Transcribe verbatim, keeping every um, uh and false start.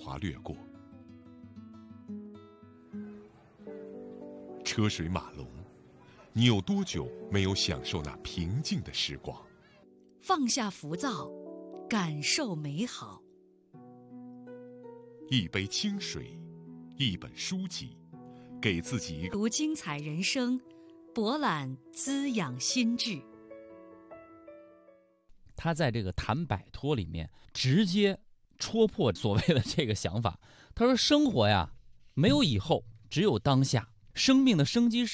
华掠过。车水马龙，你有多久没有享受那平静的时光？ 放下浮躁，感受美好。 一杯清水，一本书籍，给自己一个读精彩人生，博览滋养心智。 他在这个谈摆脱里面直接戳破所谓的这个想法。他说生活呀，没有以后，只有当下。生命的生机